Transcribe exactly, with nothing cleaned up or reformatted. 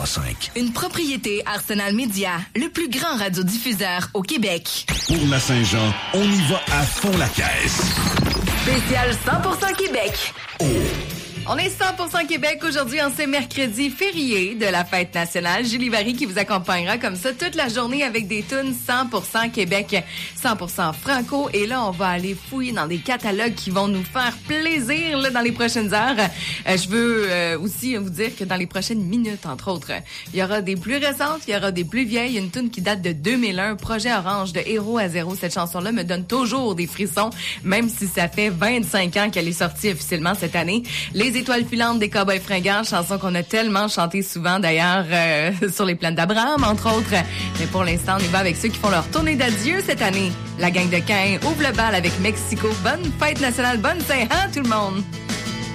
cinq. Une propriété Arsenal Média, le plus grand radiodiffuseur au Québec. Pour la Saint-Jean, on y va à fond la caisse. Spécial cent pour cent Québec. Oh. On est cent pour cent Québec aujourd'hui en ce mercredi férié de la fête nationale. Julie Vary qui vous accompagnera comme ça toute la journée avec des tunes cent pour cent Québec, cent pour cent franco. Et là, on va aller fouiller dans des catalogues qui vont nous faire plaisir là, dans les prochaines heures. Euh, je veux euh, aussi vous dire que dans les prochaines minutes, entre autres, il y aura des plus récentes, il y aura des plus vieilles. Une tune qui date de deux mille un, Projet Orange de Héros à Zéro. Cette chanson-là me donne toujours des frissons, même si ça fait vingt-cinq ans qu'elle est sortie officiellement cette année. Les Étoiles filantes des Cowboys fringants, chanson qu'on a tellement chanté souvent d'ailleurs euh, sur les plaines d'Abraham, entre autres. Mais pour l'instant, on y va avec ceux qui font leur tournée d'adieu cette année. La gang de Caen ouvre le bal avec Mexico. Bonne fête nationale, bonne Saint-Jean tout le monde!